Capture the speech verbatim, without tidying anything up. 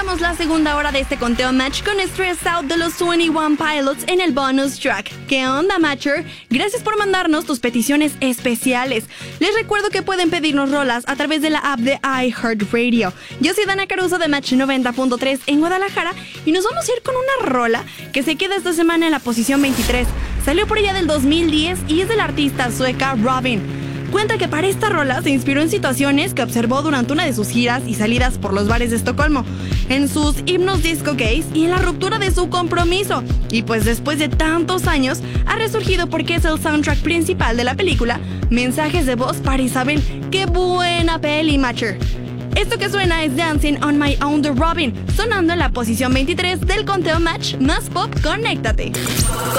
Iniciamos la segunda hora de este conteo match con Stressed Out de los veintiuno Pilots en el bonus track. ¿Qué onda, Matcher? Gracias por mandarnos tus peticiones especiales. Les recuerdo que pueden pedirnos rolas a través de la app de iHeartRadio. Yo soy Dana Caruso de Match noventa punto tres en Guadalajara y nos vamos a ir con una rola que se queda esta semana en la posición veintitrés. Salió por allá del dos mil diez y es de la artista sueca Robyn. Cuenta que para esta rola se inspiró en situaciones que observó durante una de sus giras y salidas por los bares de Estocolmo, en sus himnos disco gays y en la ruptura de su compromiso. Y pues después de tantos años ha resurgido porque es el soundtrack principal de la película Mensajes de voz para Isabel. ¡Qué buena peli, Matcher! Esto que suena es Dancing on My Own de Robyn, sonando en la posición veintitrés del conteo match más pop. Conéctate.